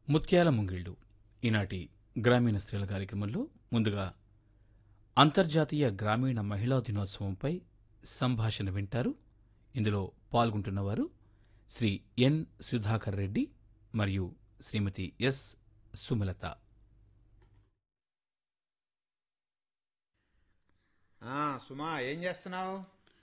ముత్యాల ముంగిళ్ళు ఈనాటి గ్రామీణ స్త్రీల కార్యక్రమంలో ముందుగా అంతర్జాతీయ గ్రామీణ మహిళా దినోత్సవంపై సంభాషణ వింటారు. ఇందులో పాల్గొంటున్నవారు శ్రీ ఎన్ సుధాకర్ రెడ్డి మరియు శ్రీమతి ఎస్ సుమలత. సుమా, ఏం చేస్తున్నావు?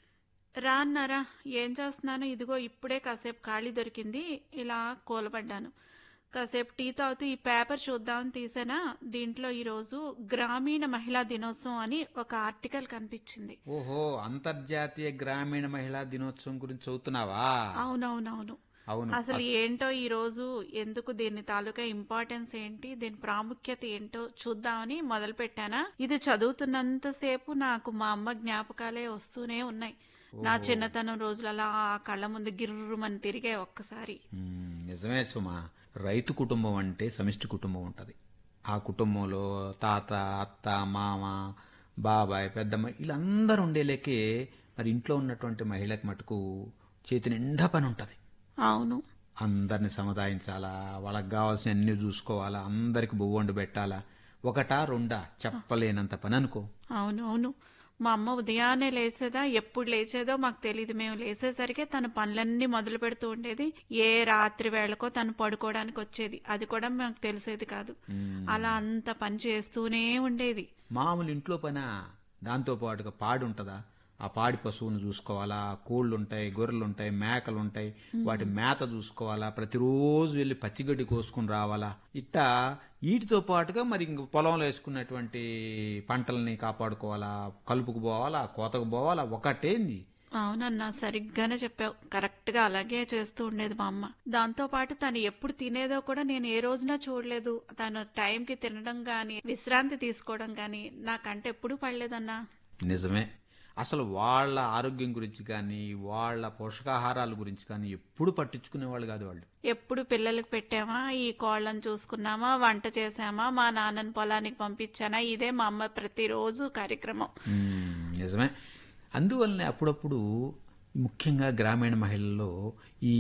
రా అన్నారా? ఏం చేస్తున్నాను, ఇదిగో ఇప్పుడే కాసేపు ఖాళీ దొరికింది, ఇలా కూలబడ్డాను. కాసేపు టీ తాగుతూ ఈ పేపర్ చూద్దామని తీసానా, దీంట్లో ఈరోజు గ్రామీణ మహిళా దినోత్సవం అని ఒక ఆర్టికల్ కనిపించింది. ఓహో, అంతర్జాతీయ గ్రామీణ మహిళా దినోత్సవం గురించి చదువుతున్నావా? అవునవునవును. అవును. అసలు ఏంటో ఈ రోజు, ఎందుకు దీని తాలూకా ఇంపార్టెన్స్ ఏంటి, దీని ప్రాముఖ్యత ఏంటో చూద్దామని మొదలు పెట్టానా. ఇది చదువుతున్నంతసేపు నాకు మా అమ్మ జ్ఞాపకాలే వస్తూనే ఉన్నాయి. నా చిన్నతనం రోజులు అలా కళ్ళ ముందు గిర్రుమని తిరిగే ఒక్కసారి. నిజమే సుమా, రైతు కుటుంబం అంటే సమిష్టి కుటుంబం ఉంటది. ఆ కుటుంబంలో తాత, అత్త, మామ, బాబాయ్, పెద్దమ్మ వీళ్ళందరూ ఉండేలేకే మరి ఇంట్లో ఉన్నటువంటి మహిళకి మటుకు చేతి నిండా పని ఉంటది. అవును. అందరిని సముదాయించాలా, వాళ్ళకి కావాల్సిన అన్ని చూసుకోవాలా, అందరికి బొవ్వండు పెట్టాలా, ఒకటా రెండా చెప్పలేనంత పని అనుకో. అవును అవును. మా అమ్మ ఉదయాన్నే లేచేదా, ఎప్పుడు లేచేదో మాకు తెలియదు. మేము లేచేసరికి తన పనులన్నీ మొదలు పెడుతూ ఉండేది. ఏ రాత్రి వేళకో తను పడుకోవడానికి వచ్చేది, అది కూడా మాకు తెలిసేది కాదు. అలా అంత పని చేస్తూనే ఉండేది. మామూలు ఇంట్లో పనా? దాంతో పాటుగా పాడి ఉంటదా? ఆ పాడి పశువును చూసుకోవాలా, కోళ్లుంటాయి, గొర్రెలుంటాయి, మేకలుంటాయి, వాటి మేత చూసుకోవాలా, ప్రతిరోజు వెళ్ళి పచ్చిగడ్డి కోసుకుని రావాలా. ఇట్టా వీటితో పాటుగా మరి ఇంక పొలంలో వేసుకున్నటువంటి పంటల్ని కాపాడుకోవాలా, కలుపుకు పోవాలా, కోతకు పోవాలా, ఒకటేంది. అవునన్నా, సరిగ్గానే చెప్పావు. కరెక్ట్ గా అలాగే చేస్తూ ఉండేది మా అమ్మ. దాంతో పాటు తను ఎప్పుడు తినేదో కూడా నేను ఏ రోజున చూడలేదు. తను టైంకి తినడం గాని, విశ్రాంతి తీసుకోవడం గాని నాకంటే ఎప్పుడూ పడలేదన్నా. నిజమే. అసలు వాళ్ళ ఆరోగ్యం గురించి కానీ, వాళ్ళ పోషకాహారాల గురించి కానీ ఎప్పుడు పట్టించుకునేవాళ్ళు కాదు వాళ్ళు. ఎప్పుడు పిల్లలకు పెట్టామా, ఈ కోళ్ళను చూసుకున్నామా, వంట చేసామా, మా నాన్నని పొలానికి పంపించానా, ఇదే మా అమ్మ ప్రతిరోజు కార్యక్రమం. నిజమే. అందువల్లనే అప్పుడప్పుడు ముఖ్యంగా గ్రామీణ మహిళల్లో ఈ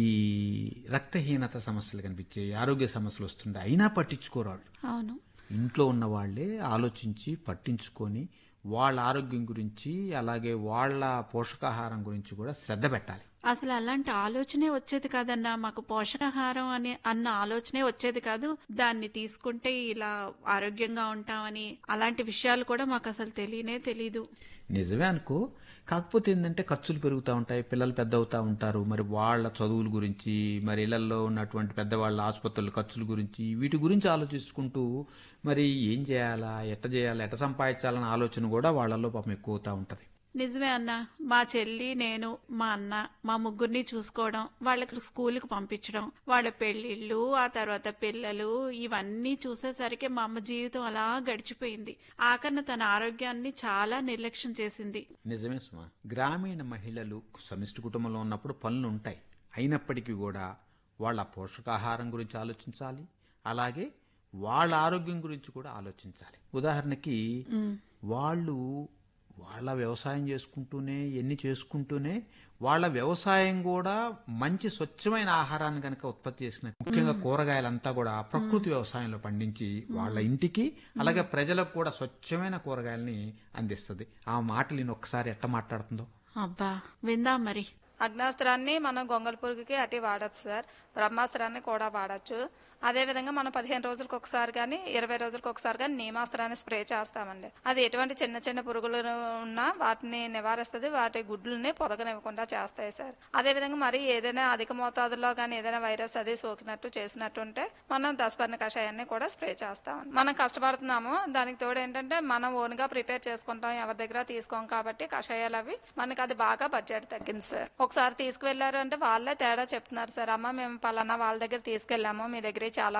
రక్తహీనత సమస్యలు కనిపించే, ఆరోగ్య సమస్యలు వస్తుండే, అయినా పట్టించుకోరు వాళ్ళు. అవును. ఇంట్లో ఉన్న వాళ్లే ఆలోచించి పట్టించుకొని వాళ్ళ ఆరోగ్యం గురించి, అలాగే వాళ్ళ పోషకాహారం గురించి కూడా శ్రద్ధ పెట్టాలి. అసలు అలాంటి ఆలోచనే వచ్చేది కాదన్నా. మాకు పోషకాహారం అన్న ఆలోచనే వచ్చేది కాదు. దాన్ని తీసుకుంటే ఇలా ఆరోగ్యంగా ఉంటామని అలాంటి విషయాలు కూడా మాకు అసలు తెలియనే తెలీదు. నిజమే అనుకో. కాకపోతే ఏంటంటే ఖర్చులు పెరుగుతూ ఉంటాయి, పిల్లలు పెద్ద అవుతూ ఉంటారు. మరి వాళ్ళ చదువుల గురించి, మరి ఇళ్లలో ఉన్నటువంటి పెద్దవాళ్ళ ఆసుపత్రుల ఖర్చుల గురించి, వీటి గురించి ఆలోచించుకుంటూ మరి ఏం చేయాలా, ఎట్ట చేయాలా, ఎట్ట సంపాదించాలన్న ఆలోచన కూడా వాళ్ళల్లో పాపం ఎక్కువ అవుతూ ఉంటుంది. నిజమే అన్న. మా చెల్లి, నేను, మా అన్న, మా ముగ్గురిని చూసుకోవడం, వాళ్ళకి స్కూల్కి పంపించడం, వాళ్ళ పెళ్లిళ్ళు, ఆ తర్వాత పిల్లలు, ఇవన్నీ చూసేసరికి మా అమ్మ జీవితం అలా గడిచిపోయింది. ఆఖరణ తన ఆరోగ్యాన్ని చాలా నిర్లక్ష్యం చేసింది. నిజమే సుమా. గ్రామీణ మహిళలు సమిష్టి కుటుంబంలో ఉన్నప్పుడు పనులు ఉంటాయి. అయినప్పటికీ కూడా వాళ్ళ పోషకాహారం గురించి ఆలోచించాలి, అలాగే వాళ్ళ ఆరోగ్యం గురించి కూడా ఆలోచించాలి. ఉదాహరణకి వాళ్ళ వ్యవసాయం చేసుకుంటూనే, ఎన్ని చేసుకుంటూనే వాళ్ళ వ్యవసాయం కూడా మంచి స్వచ్ఛమైన ఆహారాన్ని కనుక ఉత్పత్తి చేసిన, ముఖ్యంగా కూరగాయలంతా కూడా ప్రకృతి వ్యవసాయంలో పండించి వాళ్ళ ఇంటికి, అలాగే ప్రజలకు కూడా స్వచ్ఛమైన కూరగాయలని అందిస్తుంది. ఆ మాటలు నేను ఒక్కసారి ఎట్ట మాట్లాడుతుందో. అబ్బా, విందాం మరి. అగ్నాస్త్రాన్ని మనం గొంగళ పురుగుకి అటు వాడచ్చు సార్. బ్రహ్మాస్త్రాన్ని కూడా వాడచ్చు. అదేవిధంగా మనం 15 రోజులకు ఒకసారి కానీ 20 రోజులకు ఒకసారి కానీ నీమాస్త్రాన్ని స్ప్రే చేస్తామండి. అది ఎటువంటి చిన్న చిన్న పురుగులు ఉన్నా వాటిని నివారిస్తుంది, వాటి గుడ్లని పొదగనివ్వకుండా చేస్తాయి సార్. అదేవిధంగా మరి ఏదైనా అధిక మోతాదులో కానీ ఏదైనా వైరస్ అది సోకినట్టు చేసినట్టుంటే మనం దశపర్ణ కషాయాన్ని కూడా స్ప్రే చేస్తాం. మనం కష్టపడుతున్నాము, దానికి తోడు ఏంటంటే మనం ఓన్ గా ప్రిపేర్ చేసుకుంటాం, ఎవరి దగ్గర తీసుకోం కాబట్టి కషాయాలు అవి మనకి అది బాగా బడ్జెట్ తగ్గింది సార్. ఒకసారి తీసుకువెళ్లారు అంటే వాళ్ళే తేడా చెప్తున్నారు సార్. అమ్మ మేము పలానా వాళ్ళ దగ్గర తీసుకెళ్లాము, మీ దగ్గర చాలా